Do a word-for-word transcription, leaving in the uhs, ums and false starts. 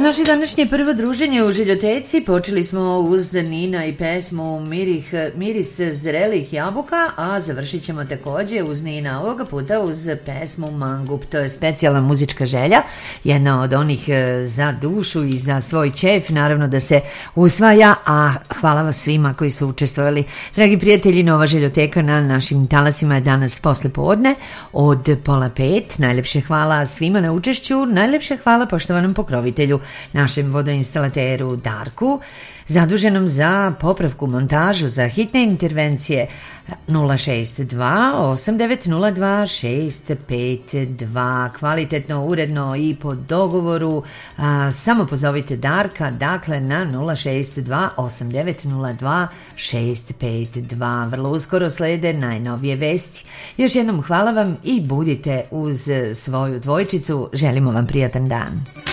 Naše današnje prvo druženje u Željoteci počeli smo uz Nina i pesmu Mirih, Miris zrelih jabuka, a završit ćemo također uz Nina ovoga puta uz pesmu Mangup. To je specijalna muzička želja, jedna od onih za dušu i za svoj čef, naravno da se usvaja, a hvala vas svima koji su učestvovali. Dragi prijatelji, nova Željoteka na našim talasima je danas posle podne od pola pet. Najlepše hvala svima na učešću, najlepše hvala poštovanom pokrovitelju, našem vodoinstalateru Darku, zaduženom za popravku montažu za hitne intervencije nula šest dva osam devet nula dva šest pet dva. Kvalitetno, uredno i po dogovoru, a, samo pozovite Darka, dakle na nula šest dva osam devet nula dva šest pet dva. Vrlo uskoro slede najnovije vesti. Još jednom hvala vam i budite uz svoju dvojčicu. Želimo vam prijatan dan.